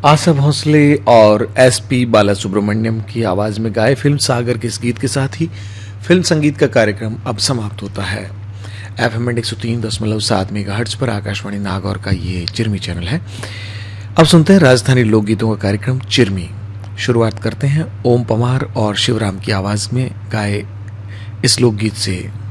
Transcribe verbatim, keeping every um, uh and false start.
आशा भोसले और S P Balasubrahmanyam की आवाज में गाए फिल्म सागर के इस गीत के साथ ही फिल्म संगीत का कार्यक्रम अब समाप्त होता है। एफ एम एक सौ तीन दशमलव सात मेगाहर्ट्ज पर आकाशवाणी नागौर का ये चिरमी चैनल है। अब सुनते हैं राजधानी लोकगीतों का कार्यक्रम चिरमी। शुरुआत करते हैं ओम पमार और शिवराम की आवाज में गाए इस लोकगीत से।